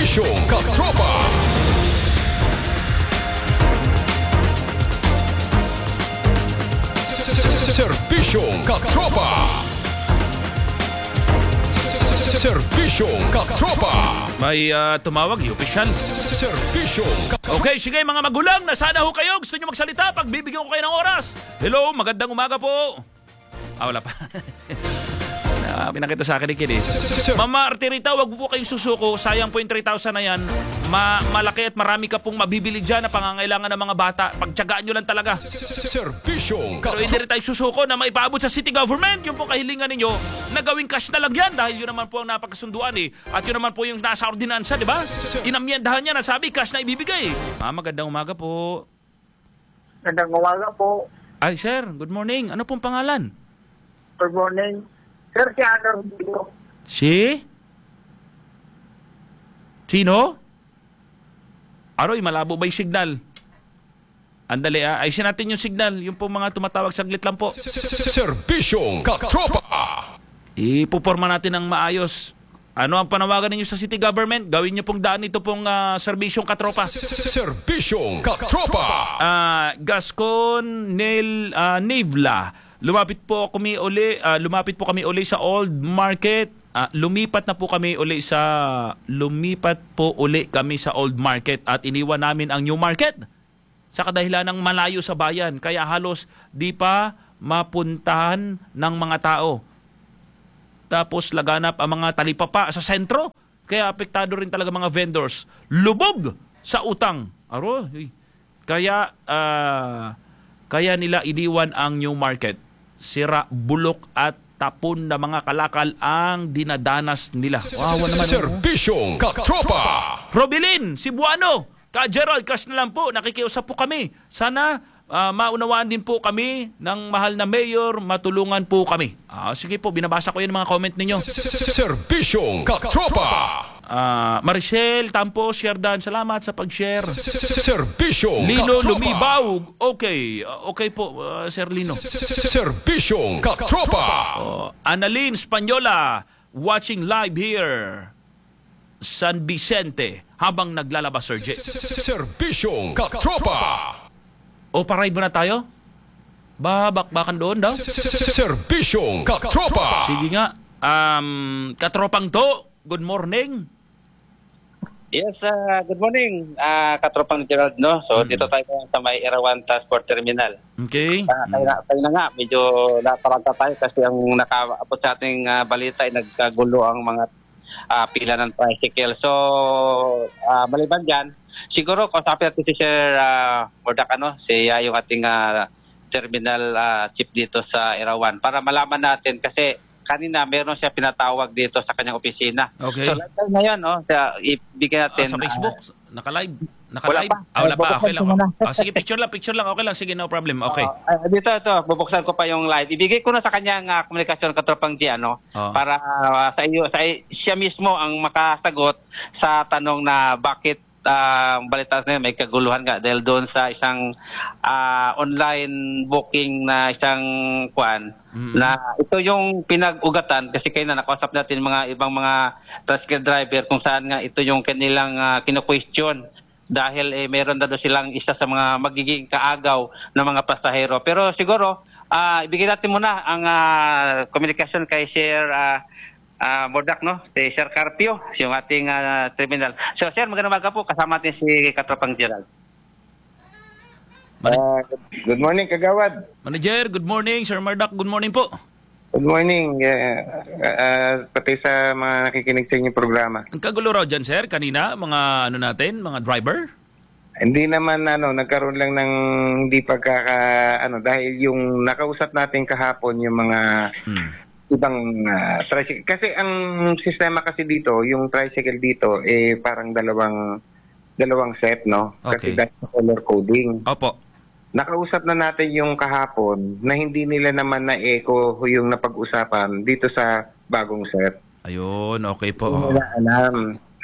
Serbisyong Katropa. Serbisyong Katropa. Serbisyong Katropa. May tumawag, official. Serbisyong Katropa. Okay, sige mga magulang, nasana ho kayo. Gusto nyo magsalita? Pagbibigyan ko kayo ng oras. Hello, magandang umaga po. Wala pa. Pinakita sa akin ni Kid eh. Mama Arterita, wag po kayong susuko. Sayang po yung 3,000 na yan. Malaki at marami ka pong mabibili dyan na pangangailangan ng mga bata. Pagtyagaan nyo lang talaga. Serbisyong Pero hindi rin tayo susuko na maipaabot sa city government. Yung po kahilingan ninyo na gawing cash na lang yan. Dahil yun naman po ang napagkasunduan eh. At yun naman po yung nasa ordinansa, di ba? Inamyendahan niya na sabi cash na ibibigay. Magandang umaga po. Magandang umaga po. Ay sir, good morning. Ano pong pangalan? Good morning. Sir, si Honor dito. Sino? Aroy, malabo ba yung signal? Andali ayusin natin yung signal. Yung po mga tumatawag, saglit lang po. Serbisyong Katropa. Ipuporma natin ng maayos. Ano ang panawagan ninyo sa city government? Gawin niyo pong daan ito pong serbisyong katropa. Serbisyong Katropa. Gascon Nivla. Lumapit po kami uli sa Old Market. Lumipat po uli kami sa Old Market at iniwan namin ang New Market sa kadahilan ng malayo sa bayan, kaya halos di pa mapuntahan ng mga tao. Tapos laganap ang mga talipapa sa sentro, kaya apektado rin talaga mga vendors. Lubog sa utang. Kaya nila iniwan ang New Market. Sira, bulok at tapon na mga kalakal ang dinadanas nila. Wow, naman. Serbisyong Katropa. Robilin, Cebuano, Ka-Gerald, cash na lang po. Nakikiusap po kami. Sana maunawaan din po kami ng mahal na mayor, matulungan po kami. Sige po, binabasa ko yung mga comment ninyo. Serbisyong Katropa. Maricel Tampos, Yerdan, salamat sa pag-share. Serbisyong Lino Katropa. Lumibaw, okay po, Sir Lino. Serbisyong Katropa. Annalyn Spanyola, watching live here. San Vicente, habang naglalabas, Sir J. Serbisyong Katropa. Paride muna tayo? Bakbakan doon daw? Serbisyong Katropa. Sige nga. Katropang to, good morning. Yes, good morning, Katropang Gerald, no? So, dito tayo sa may Erawan Transport Terminal. Okay. Tayo na nga, medyo naparagta tayo kasi ang nakaabot sa ating balita ay nagkagulo ang mga pila ng tricycle. So, maliban dyan, siguro, kausapin natin si Sir Mordak, siya yung ating terminal chief dito sa Erawan para malaman natin kasi kanina meron siya pinatawag dito sa kanyang opisina. Okay. So, ngayon, ibigay natin. Sa Facebook, naka-live? Wala pa. Wala pa, okay lang. Bubuksan Sige, picture lang, okay lang. Sige, no problem. Okay. Dito, bubuksan ko pa yung live. Ibigay ko na sa kanyang komunikasyon, Katropang G, para siya mismo ang makasagot sa tanong na bakit balita na may kaguluhan nga dahil doon sa isang online booking na isang na ito yung pinag-ugatan kasi kayo na nakausap natin mga ibang mga tricycle driver kung saan nga ito yung kanilang kino-question dahil meron na doon silang isa sa mga magiging kaagaw ng mga pasahero. Pero siguro ibigay natin muna ang komunikasyon kay Sir Mordak, si Sir Carpio, yung ating terminal. So, Sir, magandang umaga po. Kasama natin si Katropang Gerald. Good morning, Kagawad. Manager, good morning. Sir Mordak, good morning po. Good morning. Pati sa mga nakikinig sa inyong programa. Ang kagulo raw dyan, sir, kanina, mga mga driver? Hindi naman, nagkaroon lang ng hindi dahil yung nakausap natin kahapon, yung mga ibang tricycle. Kasi ang sistema kasi dito, yung tricycle dito, parang dalawang set, no? Okay. Kasi dahil sa color coding. Opo. Nakausap na natin yung kahapon na hindi nila naman na-echo yung napag-usapan dito sa bagong set. Ayun, okay po. Hindi nila alam.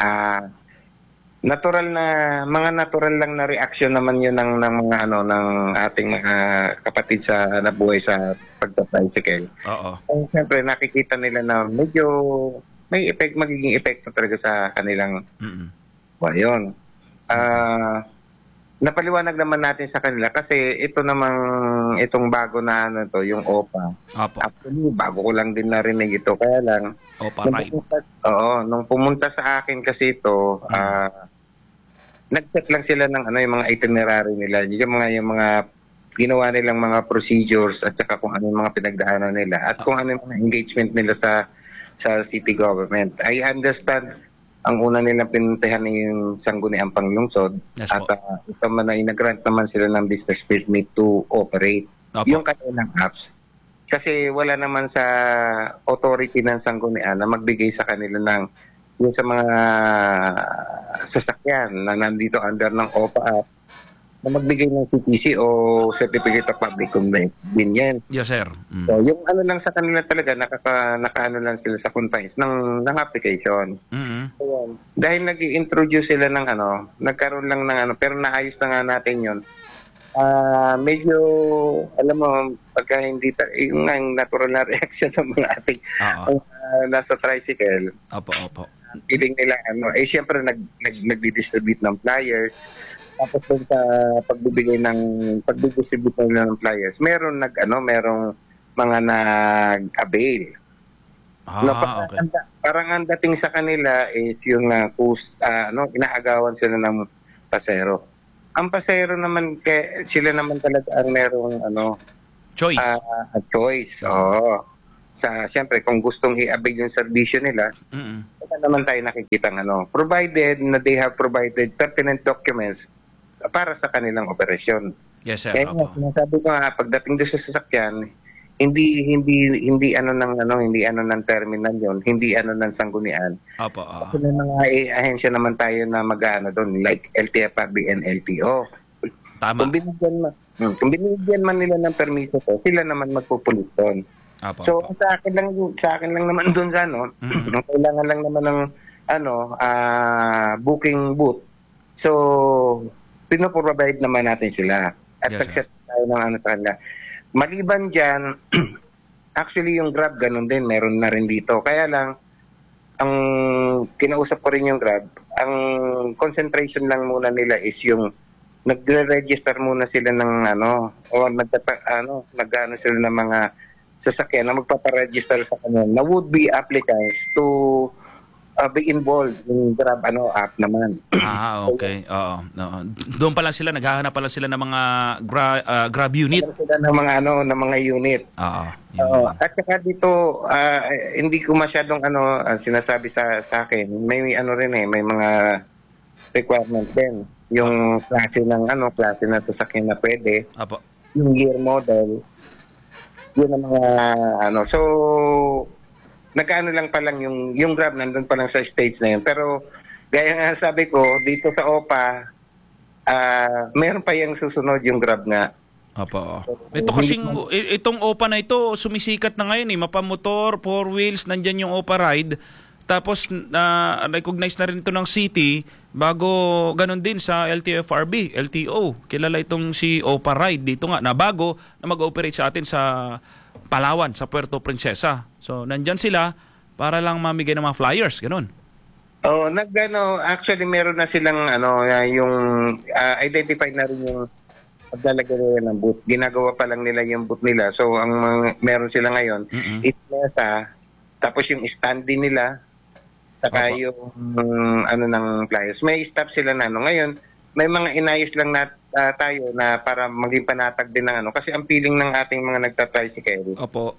Mga natural lang na reaction naman yun ng mga ng ating mga kapatid sa nabuhay sa pagta-tricycle. Oo. Siyempre nakikita nila na medyo may magiging epekto talaga sa kanilang Ayun. Napaliwanag naman natin sa kanila kasi itong bago na ano to, yung OPA. Opo. Actually, bago ko lang din narinig ito. Kaya lang, OPA ride. nung pumunta sa akin kasi ito, nag-set lang sila ng yung mga itinerary nila. Yung mga ginawa nilang mga procedures at saka kung ano yung mga pinagdaanan nila at kung ano yung mga engagement nila sa city government. I understand ang una nilang pinuntahan yung Sangguniang Panglungsod. Yes, At po. ito man ay nag-grant naman sila ng business permit to operate. Opo. Yung kanilang apps. Kasi wala naman sa authority ng Sangguniang na magbigay sa kanila ng yung sa mga sasakyan na nandito under ng OPA app na magbigay ng CPC o Certificate of Public Convenience. Yes, sir. So, yung ano lang sa kanila talaga, nakaano lang sila sa confines ng application. Mm-hmm. So, dahil nag-introduce sila ng nagkaroon lang ng pero naayos na nga natin yun. Medyo, alam mo, pagka hindi, yung natural na reaction ng mga ating nasa tricycle. Opo. Feeling nila, siyempre nag-distribute ng flyers. Tapos doon sa pagdidistribute nila ng flyers, merong mga nag-avail. Okay. Parang ang dating sa kanila is yung inaagawan sila ng pasero. Ang pasero naman, sila naman talaga ang merong Choice. choice. Oo. Siyempre, kung gustong i-avail yung serbisyo nila, wala naman tayo nakikita provided na they have provided pertinent documents para sa kanilang operasyon. Yes, sir. Kaya Opo. sinasabi ko nga, pagdating doon sa sasakyan, hindi ng terminal yon, hindi ng sanggunian. Opo. Kasi may mga ahensya naman tayo na doon, like LTFRB and LTO. Tama. Kung binigyan man nila ng permiso to, sila naman magpupulis doon. Opo. So sa akin lang naman doon sa kailangan lang naman ng booking booth. So pinoprovide naman natin sila at Yes, success tayo ng sa kanila. Maliban dyan, actually yung Grab ganun din, meron na rin dito. Kaya lang, ang kinausap ko rin yung Grab, ang concentration lang muna nila is yung nagre-register muna sila ng nag-ano sila ng mga sasakyan na magpaparegister sa kanila na would-be applicants to be involved in Grab app naman. Okay. Oo. Doon pa lang sila, naghahanap pa lang sila ng mga Grab unit. Sila ng mga unit. Oo. At saka dito, hindi ko masyadong sinasabi sa akin. May may mga requirements din. Yung klase ng sasakyan na pwede. Opo. Yung year model. Yun ang mga So, nagkaano lang pa lang yung Grab nandun pa lang sa stage na yun. Pero gaya nga sabi ko, dito sa OPA, meron pa yung susunod yung Grab nga. Opo. Ito kasing, itong OPA na ito, sumisikat na ngayon mapamotor, 4 wheels, nandyan yung OPA ride. Tapos, recognize na rin ito ng city, bago ganun din sa LTFRB, LTO. Kilala itong si OPA ride dito nga, na bago na mag-operate sa atin sa Palawan, sa Puerto Princesa. So, nandyan sila para lang mamigay ng mga flyers, ganun. Actually meron na silang yung identified na rin yung paglalagay nila ng booth. Ginagawa pa lang nila yung booth nila. So, ang meron sila ngayon, is mesa, tapos yung stand din nila, saka yung ng flyers. May staff sila na ngayon, may mga inayos lang tayo na para maging panatag din ng kasi ang feeling ng ating mga nagta-tricycle. Opo.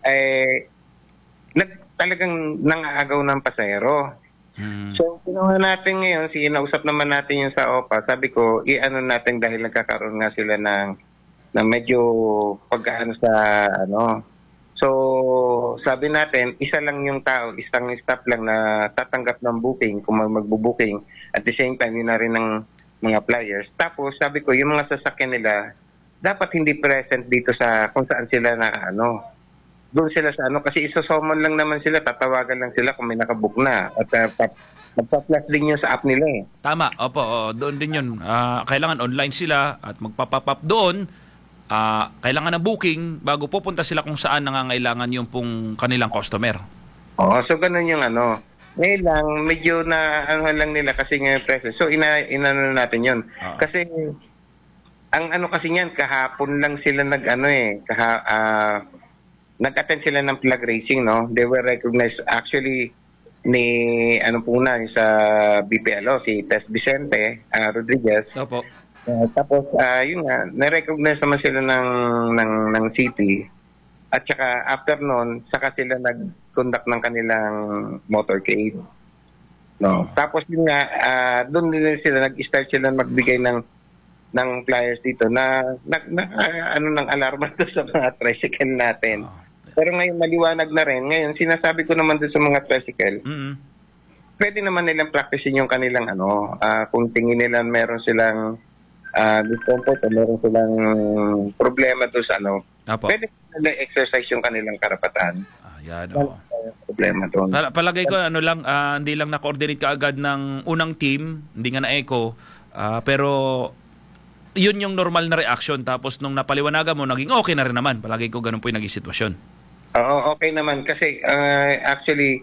Talagang nangaagaw ng pasahero. So, kinuha natin ngayon, sinausap naman natin yung sa OPA. Sabi ko, natin dahil nagkakaroon nga sila ng medyo pagkaano sa So, sabi natin, isa lang yung tao, isang staff lang na tatanggap ng booking kung magbo-booking. At the same time, yun na rin ng mga flyers. Tapos, sabi ko, yung mga sasakyan nila, dapat hindi present dito sa kung saan sila na doon sila sa kasi isosomon lang naman sila, tatawagan lang sila kung may nakabook na. At magpa-plus din yun sa app nila Tama, opo, doon din yun. Kailangan online sila at magpa-pop up doon. Kailangan ng booking bago pupunta sila kung saan nangangailangan yung pong kanilang customer. So ganun yung Ngayon lang, medyo na ano lang nila kasi ngayon presyo. So, inano natin yun. Kasi, ang ano kasi niyan, kahapon lang sila nag-attend sila ng flag racing, no? They were recognized actually ni sa BPLO, si Tess Vicente Rodriguez. Opo. Tapos, yun nga, na-recognize naman sila ng city. At saka after nun, saka sila nag-conduct ng kanilang motorcade. No. Tapos yun nga, doon din sila nag-start sila magbigay ng flyers dito na ng alarma doon sa mga tricycle natin. Pero ngayon maliwanag na rin. Ngayon sinasabi ko naman doon sa mga tricycle. Pwede naman nilang practicein yung kanilang kung tingin nila meron silang discomfort o meron silang problema doon sa pwede nila exercise yung kanilang karapatan. Yan, problema doon. Palagay ko hindi lang na-coordinate kaagad ng unang team, hindi nga na-echo, pero yun yung normal na reaction. Tapos nung napaliwanagan mo, naging okay na rin naman. Palagay ko ganun po yung naging sitwasyon. Oo, okay naman. Kasi actually,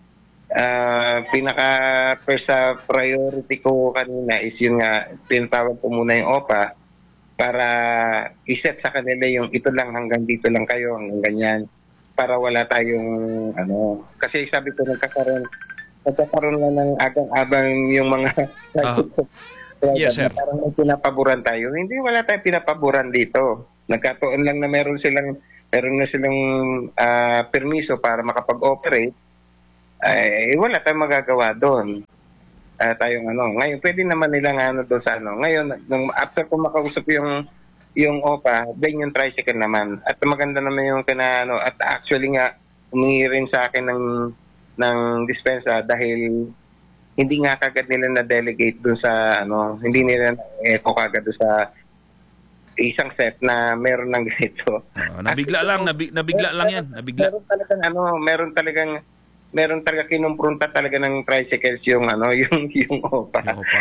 pinaka-first priority ko kanina is yun nga, tinatawag ko muna yung OPA para iset sa kanila yung ito lang, hanggang dito lang kayo, hanggang ganyan. Para wala tayong kasi sabi ko nagkakaroon na ng agang-abang yung mga yes, sir. Parang may pinapaboran tayo. Hindi, wala tayong pinapaboran dito. Nagkataon lang na meron na silang permiso para makapag-operate. Wala tayong magagawa doon. Ngayon pwede naman nilang doon sa Ngayon, nung after ko makausap yung OPA, then yung tricycle naman. At maganda naman yung at actually nga humingi rin sa akin ng dispensa dahil hindi nga kagad nila na-delegate doon sa hindi nila na-echo kagad doon sa isang set na meron ng ganito. Nabigla lang yan. Nabigla. Meron talagang kinumpronta talaga ng tricycles yung OPA.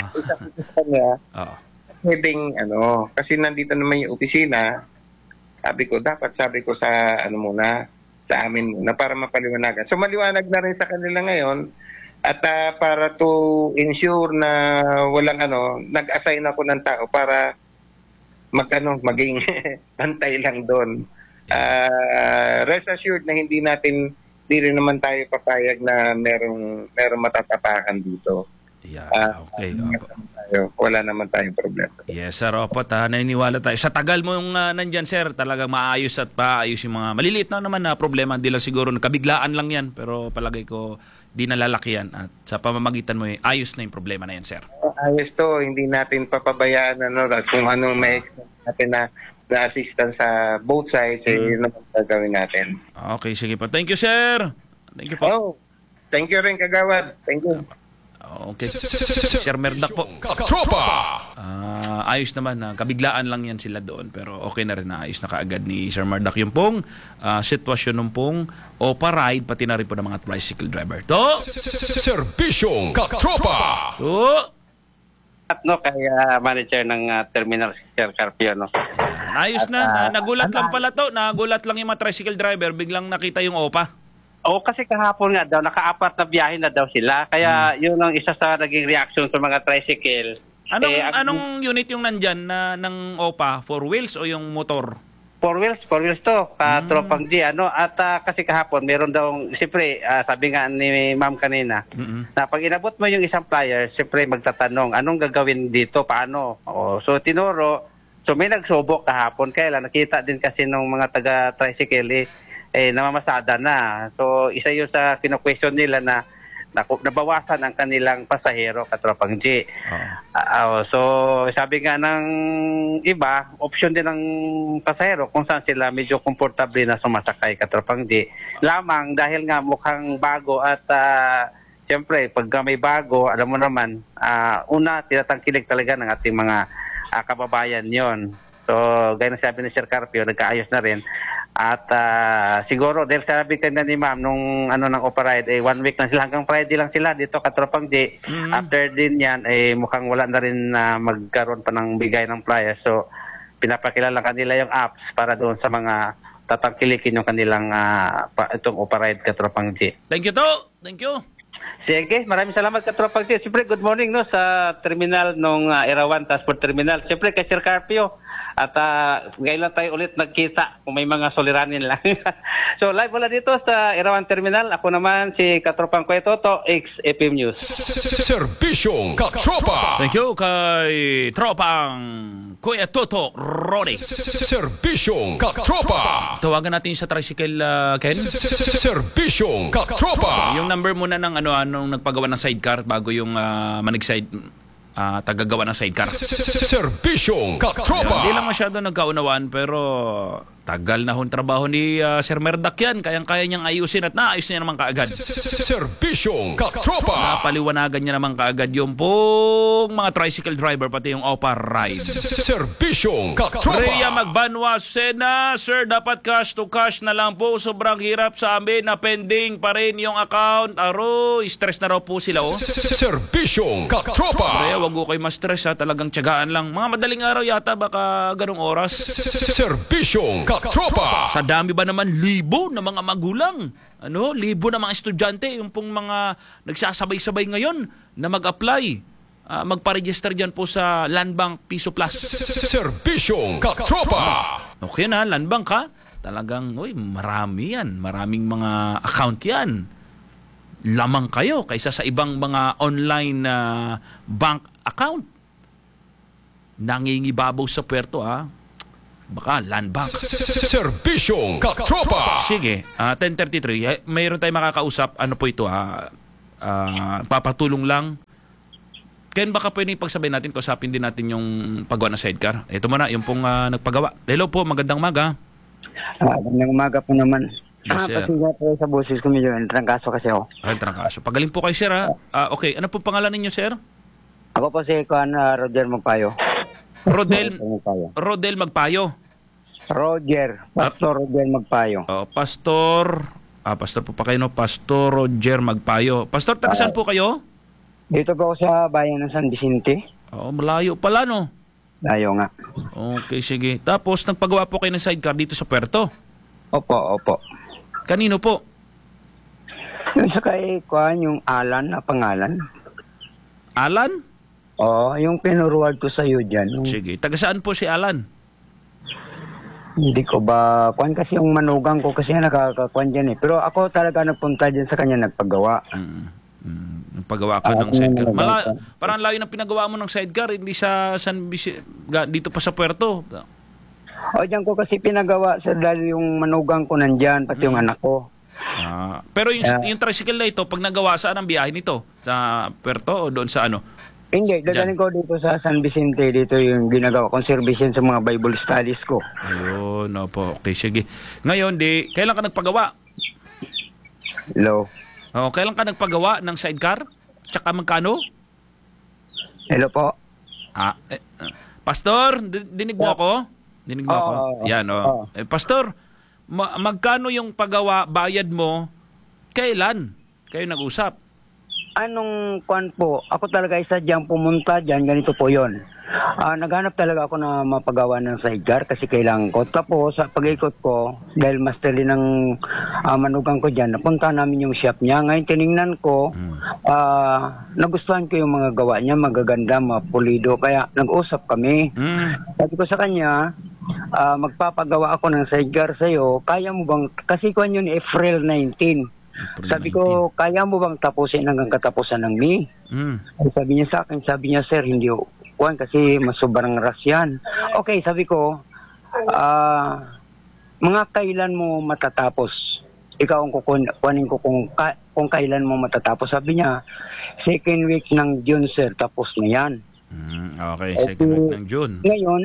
Pwedeng kasi nandito naman yung opisina. Sabi ko sa sa amin muna para mapaliwanagan. So maliwanag na rin sa kanila ngayon. At para to ensure na walang nag-assign ako ng tao para maging pantay lang doon. Rest assured na hindi rin naman tayo papayag na merong matatapakan dito. Yeah, okay. Wala naman tayong problema. Yes, sir. Opo, naniniwala tayo. Sa tagal mo yung nandyan, sir, talagang maayos at paayos yung mga maliliit na naman na problema. Hindi lang siguro, kabiglaan lang yan. Pero palagay ko, di nalalaki yan. At sa pamamagitan mo, ayos na yung problema na yan, sir. Ayos to. Hindi natin papabayaan kung anong may natin na assistance sa both sides, yun naman gagawin natin. Okay, sige po. Thank you, sir. Thank you po. Thank you rin, Kagawad. Thank you. Okay. Sir Merdak po. Katropa! Ayos naman. Kabiglaan lang yan sila doon. Pero okay na rin na ayos na kaagad ni Sir Merdak yung pong sitwasyon ng pong OPA ride, pati na rin po ng mga tricycle driver. Serbisyong Katropa! Kay manager ng terminal, Sir Carpio. Ayos na. Nagulat lang pala to. Nagulat lang yung mga tricycle driver. Biglang nakita yung OPA. Kasi kahapon nga daw, naka-apat na biyahe na daw sila. Kaya yun ang isa sa naging reaction sa mga tricycle. Anong unit yung nandyan ng OPA? 4 wheels o yung motor? 4 wheels to, Tropang G. At kasi kahapon, meron daw, siyempre, sabi nga ni ma'am kanina, na pag inabot mo yung isang flyer, siyempre magtatanong, anong gagawin dito, paano? So tinuro, may nagsubok kahapon, kaya lang nakita din kasi ng mga taga-tricycle, namamasada na. So, isa yun sa kino-question nila na nabawasan ang kanilang pasahero, Katropang G. So, sabi nga ng iba, option din ng pasahero kung saan sila medyo komportable na sumasakay, Katropang G. Lamang dahil nga mukhang bago at siyempre, pag may bago, alam mo naman, una, tinatangkilik talaga ng ating mga kababayan yon. So, gaya na sabi ni Sir Carpio, nagkaayos na rin. At siguro, dahil sabi kanina ni ma'am, nung ng OPA ride, 1 week lang sila, hanggang Friday lang sila dito, Katropang J. After din yan, mukhang wala na rin magkaroon pa ng bigay ng flyers. So, pinapakilala kanila yung apps para doon sa mga tatangkilikin yung kanilang itong OPA ride, Katropang J. Thank you to. Thank you. Sige, maraming salamat Katropang G. Siyempre, good morning no sa terminal ng Erawan Transport Terminal. Siyempre, kay Sir Carpio. At ngayon lang tayo ulit nagkita kung may mga soliranin lang. So, live wala dito sa Erawan Terminal. Ako naman si Katropang Kuya Toto, XFM News. Serbisyong Katropa. Thank you kay Tropang Kuya Toto Rodi. Serbisyong Katropa. Tawagan natin sa tricycle, Ken. Serbisyong Katropa. Yung number muna ng anong nagpagawa ng sidecar bago yung manig-side tagagawa ng sidecar. Serbisyong Katropa. Hindi lang masyado nagkaunawaan pero tagal na hong trabaho ni Sir Merdak yan. Kayang-kaya niyang ayusin at naayos niya naman kaagad. Serbisyong Katropa. Napaliwanagan niya naman kaagad yung pong mga tricycle driver pati yung OPA ride. Serbisyong Katropa. Rhea Magbanwa, Sena, Sir, dapat cash to cash na lang po. Sobrang hirap sa amin na pending pa rin yung account. Aro, stress na raw po sila, oh. Serbisyong Katropa. Rhea, wag ko kayo ma-stress, ha. Talagang tiyagaan lang. Mga madaling araw yata, baka ganong oras. Serbisyong Katropa. Sa dami ba naman libo na mga magulang? Libo na mga estudyante, yung pong mga nagsasabay-sabay ngayon na mag-apply. Magpa-register dyan po sa Land Bank Piso Plus. Serbisyong Katropa. Okay na, Land Bank ha? Talagang, marami yan. Maraming mga account yan. Lamang kayo kaysa sa ibang mga online bank account. Nangingibabaw sa puerto ha? Baka Land Bank. Serbisyong Katropa. Sige, 10:33. Mayroon tayong makakausap. Ano po ito ha? Papatulong lang. Ken, baka pwedeng pagsabay natin, kausapin din natin yung paggawa ng sidecar. Ito muna, yung pong nagpagawa. Hello po, magandang umaga. Magandang umaga po naman. Yes, sir. Pasiga po sa boses ko medyo trangkaso kasi ako. Ay, trangkaso. Pagaling po kayo, sir ha? Okay, ano po pangalan ninyo, sir? Ako po si Roger Magpayo. Rodel Magpayo. Pastor Roger Magpayo. Pastor po pa kayo, no? Pastor Roger Magpayo. Pastor, taga saan po kayo? Dito po ako sa bayan ng San Vicente. Malayo pala, no? Layo nga. Okay, sige. Tapos, nagpagawa po kayo ng sidecar dito sa puerto? Opo. Kanino po? Yung sa kay yung Alan na pangalan. Alan? Oo, yung pinuruwad ko sa iyo dyan. Sige. Taga saan po si Alan? Hindi ko ba, kasi yung manugang ko kasi nakakakuan dyan eh. Pero ako talaga nagpunta dyan sa kanya nagpagawa. Nagpagawa ka ng sidecar. Parang layo ng pinagawa mo ng sidecar, hindi sa dito pa sa puerto. O dyan ko kasi pinagawa sa dahil yung manugang ko nandyan, pati yung anak ko. Pero yung tricycle na ito, pag nagawa, saan ang biyahe nito? Sa puerto o doon sa ano? Hindi, dadalhin ko dito sa San Vicente, dito yung ginagawa kong servisyon sa mga Bible studies ko. Ayun, opo. Okay, sige. Ngayon, kailan ka nagpagawa? Hello? Kailan ka nagpagawa ng sidecar? Tsaka magkano? Hello po? Pastor, dinig mo ako? Dinig mo ako? Yan, Pastor, magkano yung pagawa, bayad mo, kailan kayo nag-usap? Anong kwan po? Ako talaga isa dyan pumunta dyan, ganito po yon. Naghanap talaga ako na mapagawa ng sidecar kasi kailangan ko. Tapos sa pag-ikot ko, dahil master din ng manugang ko dyan, napunta namin yung shop niya. Ngayon tinignan ko, nagustuhan ko yung mga gawa niya, magaganda, mapulido. Kaya nag-usap kami. Sabi ko sa kanya, magpapagawa ako ng sidecar sa'yo. Kaya mo bang, kasi kwan yun April 19. Sabi ko, kaya mo bang tapusin hanggang katapusan ng May? Sabi niya sa akin, sir, hindi kuwan kasi mas sobrang ras yan. Okay, sabi ko, mga kailan mo matatapos? Ikaw ang kukunin ko kung kailan mo matatapos. Sabi niya, second week ng June, sir, tapos na yan. Okay, second week ng June. Ngayon,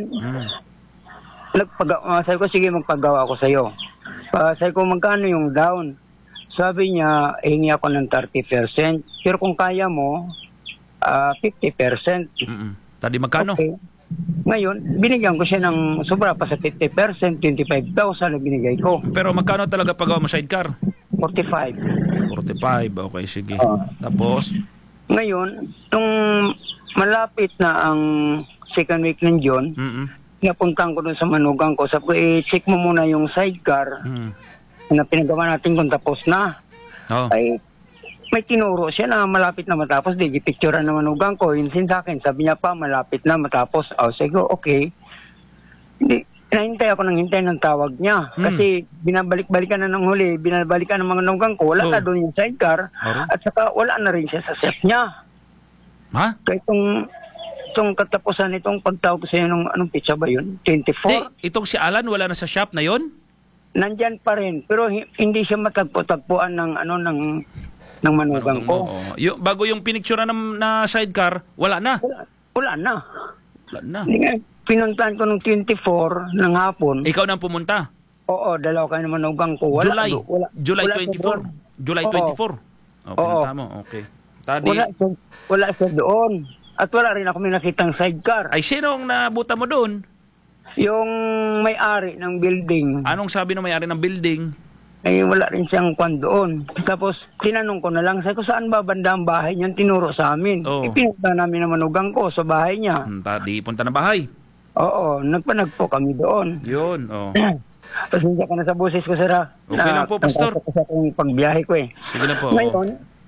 sabi ko, sige, magpagawa ako sa'yo. Sabi ko, magkano yung down? Sabi niya, hingi ako ng 30%. Pero kung kaya mo, 50%. Tadi magkano? Okay. Ngayon, binigyan ko siya ng sobra pa sa 50%, 25,000 na binigay ko. Pero magkano talaga pagawa mo sidecar? 45. 45, okay, sige. Tapos? Ngayon, nung malapit na ang second week ng June, napuntahan ko dun sa manugang ko. Sabi ko, check mo muna yung sidecar. Na pinagawa natin kung tapos na. Ay, may tinuro siya na malapit na matapos. Di, picturean na manugang ko. Yun sin sa akin. Sabi niya pa, malapit na matapos. Sige, okay. Hindi, nahintay ako ng hintay ng tawag niya. Kasi binabalik-balikan na ng huli, binabalikan ng mga manugang ko. Wala na doon yung sidecar. At saka wala na rin siya sa set niya. Ha? Kaya itong katapusan itong pagtawag ko sa iyo nung anong pitsa ba yun? 24? Itong si Alan, wala na sa shop na yon? Nandyan pa rin. Pero hindi siya matagpo-tagpuan ng manugang ko. Bago yung pinicture na sidecar, wala na. Wala na. Wala na. Hindi nga, pinuntahan ko nung 24 ng hapon. Ikaw nang pumunta? Oo, dalawa kayo ng manugang ko. Wala, July wala 24. July 24. Pinunta mo. Okay. Wala siya doon. At wala rin ako may nakitang sidecar. Ay, sino ang nabuta mo doon? Yung may-ari ng building. Anong sabi ng may-ari ng building? Ay, wala rin siyang kwan doon. Tapos, tinanong ko na lang, sabi ko, saan ba banda ang bahay niyan? Tinuro sa amin. Ipinunta namin ang manugang ko sa bahay niya. Di punta ng bahay? Oo, nagpanagpo kami doon. Yun, Pasensya ka na sa boses ko, sir. Okay lang po, Pastor. Sa akong pagbiyahe ko eh. Sige na po. Ngayon,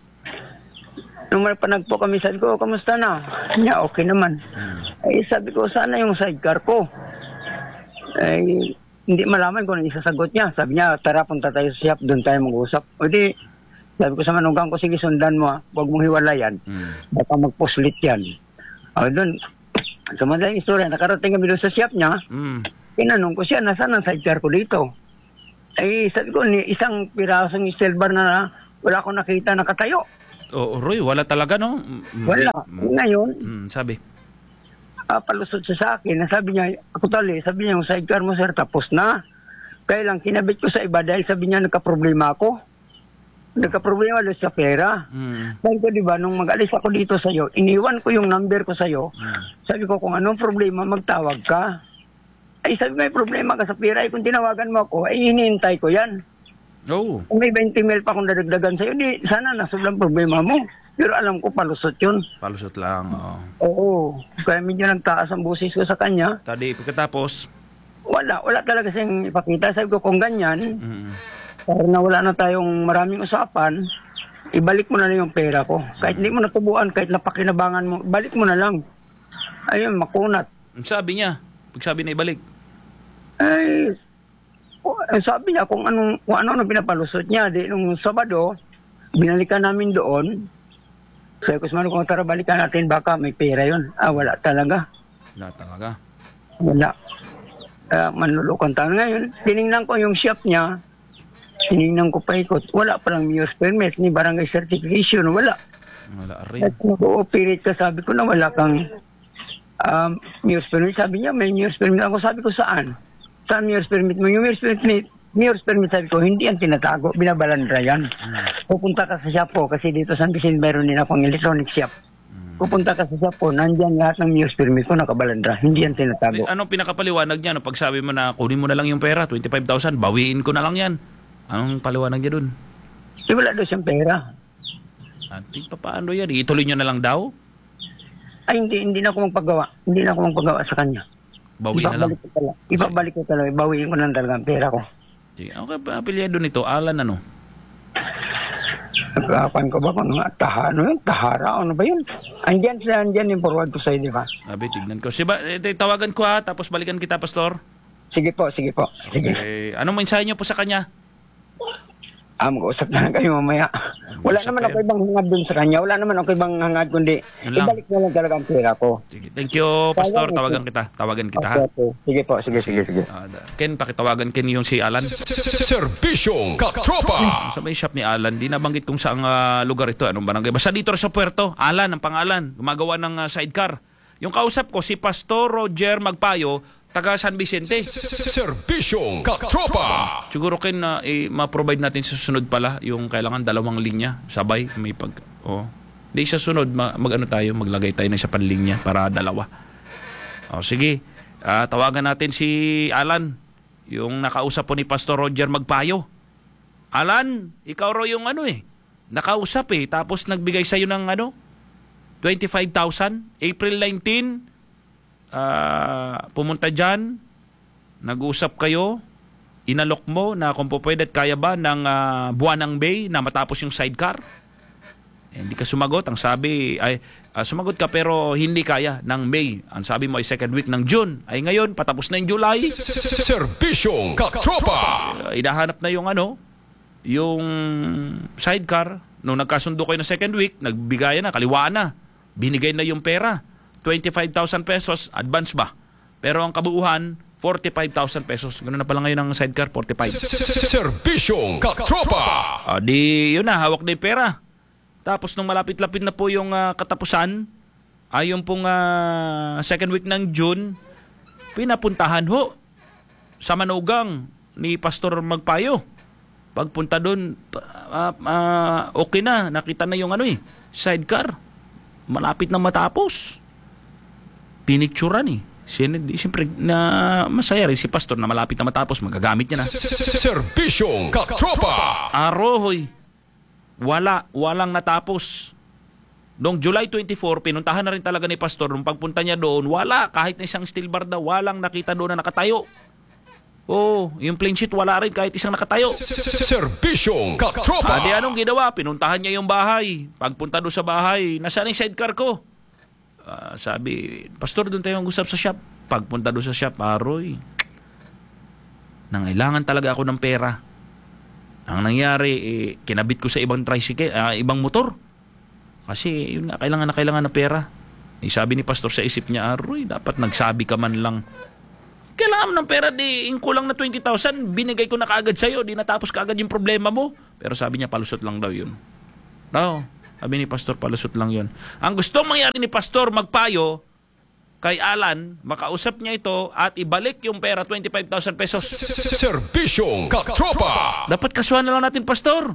nung panagpo kami, sabi ko, kamusta na? Niya, okay naman. Ay, sabi ko, sana yung sidecar ko? Ay, hindi malaman kung ano isasagot niya. Sabi niya, tara, punta tayo sa shop, doon tayo mag-usap. O di, sabi ko sa manugang ko, sige, sundan mo, huwag mong hiwalayan. Baka magpuslit yan. O doon, sa madaling istorya, nakarating kami doon sa shop niya, tinanong ko siya, nasaan ang sidecar ko dito? Ay, sabi ko, isang pirasong silver na wala akong nakita nakatayo. Roy, wala talaga, no? Wala. Ngayon, sabi? Palusot siya sa akin. Sabi niya, sabi niya, yung sidecar mo, sir, tapos na. Kaya lang, kinabit ko sa iba dahil sabi niya, nagka-problema ako. Nagka-problema doon sa pera. Sabi ko, di ba, nung mag-alis ako dito sa'yo, iniwan ko yung number ko sa'yo. Sabi ko, kung anong problema, magtawag ka. Ay, sabi, may problema ka sa pera. Ay, kung tinawagan mo ako, ay, hinihintay ko yan. Kung may 20 mil pa akong dadagdagan sa'yo, di, sana nasobrang problema mo. Pero alam ko, palusot yun. Palusot lang, Oo. Kaya medyo nagtaas ang busis ko sa kanya. Tadi, pagkatapos? Wala talaga siyang ipakita. Sabi ko, kung ganyan, para na wala na tayong maraming usapan, ibalik mo na lang yung pera ko. Kahit hindi mo natubuan, kahit napakinabangan mo, balik mo na lang. Ayun, makunat. Ang sabi niya? Pagsabi na ibalik? Ay, sabi niya kung ano pinapalusot niya. Di, nung Sabado, binalikan namin doon. Sabi ko sa mga kung tara balikan natin, baka may pera yun. Wala talaga. Wala talaga? Wala. Manlulukan tayo. Ngayon, tinignan ko yung shop niya. Tinignan ko pa ikot. Wala palang mayor's permit ni barangay certification. Wala. Wala rin. At nag-ooperate ka, sabi ko na wala kang mayor's permit. Sabi niya, may mayor's permit. Ako sabi ko, saan? Saan mayor's permit mo? Yung mayor's permit, sabi ko, hindi yan tinatago. Binabalandra yan. Pupunta ka sa shop po, kasi dito sa Vicente meron din akong electronic shop. Pupunta ka sa shop po, nandyan lahat ng mayor's permit ko nakabalandra. Hindi yan tinatago. Anong pinakapaliwanag niya? Pag sabi mo na kunin mo na lang yung pera, 25,000, bawiin ko na lang yan. Anong paliwanag niya dun? Wala daw siyang pera. Ati, paano yan? Ituloy nyo na lang daw? Ay, hindi na ako magpagawa. Hindi na ako magpagawa sa kanya. Bawiin na lang? Ibabalik ko talaga. Bawiin ko lang talaga ang pera ko. Sige, okay, apelyado nito, Alan ano? Nagkapan ko ba kung tahara, ano ba yun? Andyan yung forward ko sa'yo, di ba? Sabi, tignan ko. Tawagan ko tapos balikan kita, Pastor. Sige po. Sige. Okay. Anong mensahe niyo po sa kanya? Mag-usap na lang kayo mamaya. Wala naman ako ibang hangad dun sa kanya. Wala naman ako ibang hangad kundi ibalik na lang talaga ang pera ko. Sige. Thank you, Pastor. Tawagan kita, ha? Sige po. Ken, pakitawagan Ken yung si Alan. Serbisyong Katropa. Sa may shop ni Alan, di nabanggit kung saang lugar ito. Anong barangay? Basta dito sa Puerto. Alan, ang pangalan. Gumagawa ng sidecar. Yung kausap ko, si Pastor Roger Magpayo, taga San Vicente. Serbisyong Katropa. Siguro Ken ma-provide natin sa susunod pala yung kailangan 2 linya sabay may Di sa sunod maglagay tayo ng isa pang linya para 2. Sige. Tawagan natin si Alan, yung nakausap po ni Pastor Roger Magpayo. Alan, ikaw raw yung nakausap tapos nagbigay sa iyo ng 25,000 April 19. Pumunta dyan, nag-uusap kayo, inalok mo na kung po pwede at kaya ba ng Buanang Bay na matapos yung sidecar. Hindi ka sumagot. Ang sabi ay sumagot ka pero hindi kaya ng May. Ang sabi mo ay second week ng June. Ay ngayon, patapos na yung July. Serbisyong katropa. Inahanap na yung sidecar. Nung nagkasundo kayo ng second week, nagbigayan na, kaliwaan na. Binigay na yung pera. 25,000 pesos, advance ba? Pero ang kabuuan, 45,000 pesos. Ganun na pala ngayon ang sidecar, 45. Serbisyong katropa. Di yun na, hawak na yung pera. Tapos nung malapit-lapit na po yung katapusan, yung pong second week ng June, pinapuntahan ho sa manugang ni Pastor Magpayo. Pagpunta doon, okay na, nakita na yung sidecar. Malapit na matapos. Pinicturan Siyempre na masaya rin si Pastor na malapit na matapos, magagamit niya na. Serbisyong katropa. Arohoy. Walang natapos. Noong July 24, pinuntahan na rin talaga ni Pastor. Nung pagpunta niya doon, wala. Kahit na isang steel bar daw, walang nakita doon na nakatayo. Yung plain sheet, wala rin kahit isang nakatayo. Serbisyong katropa. Di anong ginawa? Pinuntahan niya yung bahay. Pagpunta doon sa bahay, nasaan yung sidecar ko? Sabi, Pastor, doon tayo mag-usap sa shop. Pagpunta doon sa shop, aroy, nangailangan talaga ako ng pera. Ang nangyari, kinabit ko sa ibang tricycle, ibang motor. Kasi yun nga, kailangan na pera. Sabi ni Pastor sa isip niya, aroy, dapat nagsabi ka man lang. Kailangan mo ng pera, kulang na 20,000, binigay ko na kaagad sa'yo, di natapos kaagad yung problema mo. Pero sabi niya, palusot lang daw yun. Sabi ni Pastor, palusot lang yun. Ang gustong mangyari ni Pastor Magpayo kay Alan, makausap niya ito at ibalik yung pera, 25,000 pesos. Serbisyong katropa. Dapat kasuhan na lang natin, Pastor.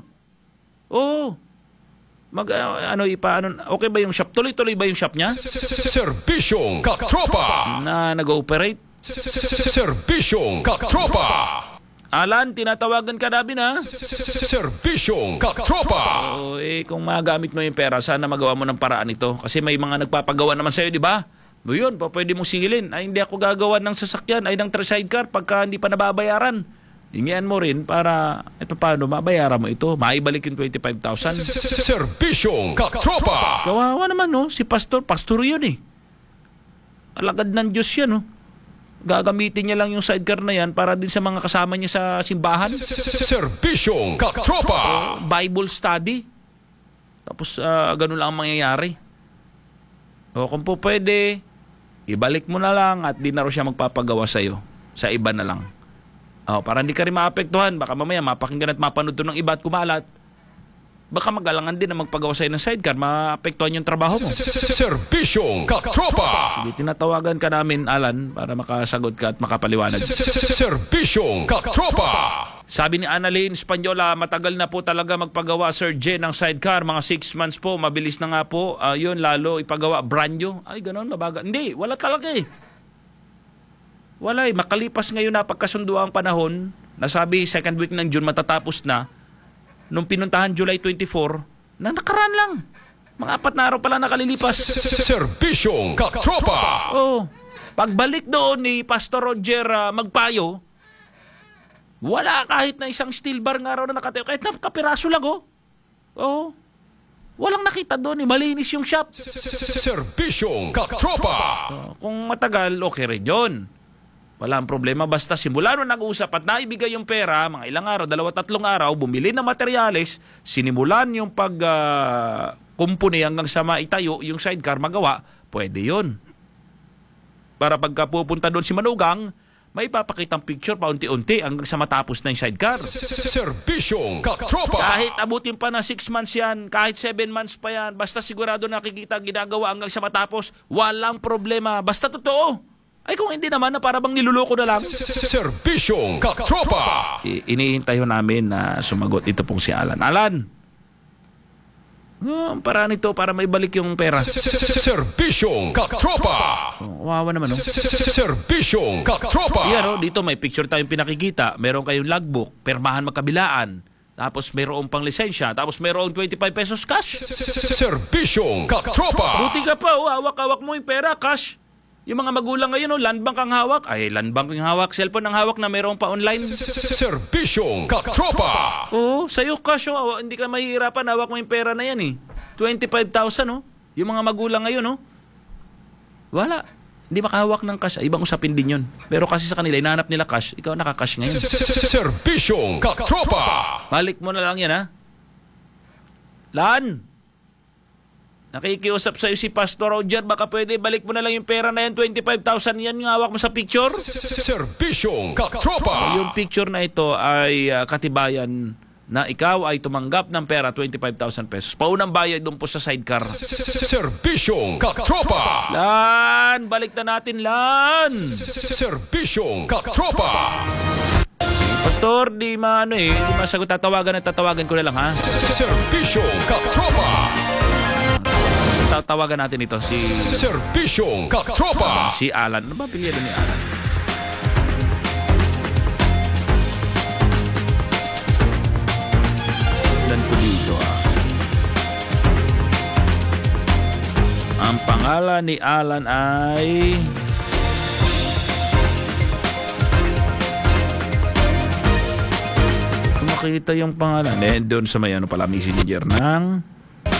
Okay ba yung shop? Tuloy-tuloy ba yung shop niya? Serbisyong katropa. Na nag-ooperate? Serbisyong katropa. Alan, tinatawagan ka namin, ha? Serbisyong katropa. Kung magamit mo yung pera, sana magawa mo ng paraan ito. Kasi may mga nagpapagawa naman sa'yo, di ba? Yun, pwede mong sigilin. Hindi ako gagawa ng sasakyan, ng sidecar pagka hindi pa nababayaran. Hingian mo rin para, paano, mabayaran mo ito. Maibalik yung 25,000. Serbisyong katropa. Kawawa naman, si Pastor yun Alagad ng Diyos yan, Gagamitin niya lang yung sidecar na yan para din sa mga kasama niya sa simbahan. Serbisyong katropa. Bible study. Tapos ganun lang ang mangyayari. Kung po pwede, ibalik mo na lang at di na rin siya magpapagawa sa'yo. Sa iba na lang. Para hindi ka rin maapektuhan. Baka mamaya mapakinggan at mapanood to ng iba at kumalat. Baka magalangan din na magpagawa sa'yo ng sidecar, maapektuhan yung trabaho mo. Serbisyong katropa. Hindi, tinatawagan ka namin, Alan, para makasagot ka at makapaliwanag. Serbisyong katropa. Sabi ni Annalyn Spanyola, matagal na po talaga magpagawa, Sir Jen, ng sidecar. Mga 6 months po, mabilis na nga po. Yun, lalo ipagawa, brand new. Ay, ganun, mabaga. Hindi, wala talaga Wala makalipas ngayon na pagkasundo ang panahon, nasabi second week ng June matatapos na. Nung pinuntahan July 24, na nakaraan lang. Mga 4 na araw pala nakalilipas. Serbisyong katropa. Pagbalik doon ni Pastor Roger Magpayo, wala kahit na isang steel bar nga raw na nakatayo. Kahit na kapiraso lang, walang nakita doon, malinis yung shop. Serbisyong katropa. Kung matagal, okay rin yun. Walang problema, basta simula nung nag-usap at naibigay yung pera, mga ilang araw, 2-3 araw, bumili ng materyales, sinimulan yung pag-kumpuni hanggang sa maitayo yung sidecar, magawa, pwede yun. Para pagka pupunta doon si Manugang, may papakitang picture paunti-unti hanggang sa matapos na yung sidecar. Serbisyong katropa. Kahit abutin pa na 6 months yan, kahit 7 months pa yan, basta sigurado nakikita ginagawa hanggang sa matapos, walang problema, basta totoo. Ay kung hindi naman na para bang niluloko na lang. Serbisyong katropa. Inihintay namin na sumagot ito pong si Alan. Alan! Paraan ito para maibalik yung pera. Serbisyong katropa. Wawa naman Serbisyong katropa. Yan dito may picture tayong pinakikita. Meron kayong logbook, permahan magkabilaan. Tapos mayroong pang lisensya. Tapos mayroong 25 pesos cash. Serbisyong katropa. Buti ka pa, hawak-hawak mo yung pera, cash. Yung mga magulang ngayon, land bank ang hawak. Ay, land bank ang hawak. Cellphone ang hawak na mayroong pa online. Serbisyong katropa. Sa'yo cash. Hindi ka mahihirapan. Hawak mo yung pera na yan 25,000, no? Yung mga magulang ngayon, no? Wala. Hindi makahawak ng cash. Ibang usapin din yun. Pero kasi sa kanila, hinahanap nila cash. Ikaw nakakash ngayon. Serbisyong Katropa. Balik mo na lang yan, ha? Lan! Nakikiusap sa'yo si Pastor Roger. Baka pwede balik mo na lang yung pera na yan. 25,000 yan yung hawak mo sa picture. Serbisyong Katropa. Yung picture na ito ay katibayan na ikaw ay tumanggap ng pera, 25,000 pesos. Paunang bayad doon po sa sidecar. Serbisyong Katropa. Lan! Balik na natin, Lan! Serbisyong Katropa. Pastor, di masagot. Tatawagan ko na lang, ha? Serbisyong Katropa. Tatawagan natin ito, si Serbisyong Katropa. Alan. Ano ba pilyan ni Alan? Dan po dito, Ang pangalan ni Alan ay... Kung makita yung pangalan, doon sa may messenger ng...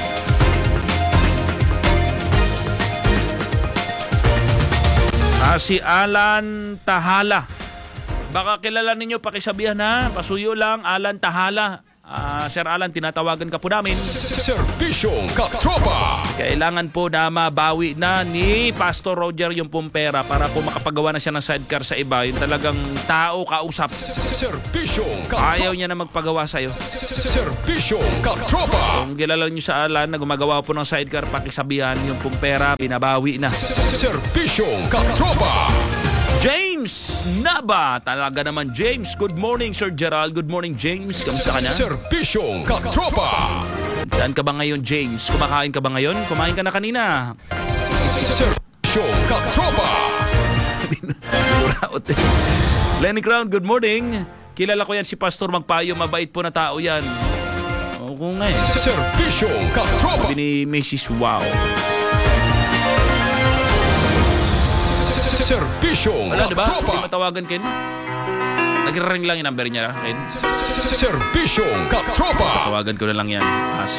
si Alan Tahala. Baka kilala ninyo, pakisabihan, ha? Pasuyo lang, Alan Tahala. Sir Alan, tinatawagan ka po namin. Serbisyong Katropa. Kailangan po na mabawi na ni Pastor Roger yung pumpera para po makapagawa na siya ng sidecar sa iba. Yung talagang tao kausap. Serbisyong Katropa. Ayaw niya na magpagawa sa'yo. Serbisyong Katropa. Kung kilala niyo sa Alan na gumagawa po ng sidecar, pakisabihan yung pumpera, binabawi na. Serbisyong Katropa. James Naba. Talaga naman, James. Good morning, Sir Gerald. Good morning, James. Kamusta ka na? Serbisyong Katropa. Saan ka ba ngayon, James? Kumakain ka ba ngayon? Kumain ka na kanina. Serbisyong Katropa. Lenny Crown, good morning. Kilala ko yan si Pastor Magpayo. Mabait po na tao yan. Oo nga eh. Serbisyong Katropa. Sabi ni Mrs. Wow. Serbisyong Wala, diba? Katropa. Hindi matawagan, Ken. Nag-ring lang yung number niya, Ken. Serbisyong Katropa. Tawagan ko na lang yan.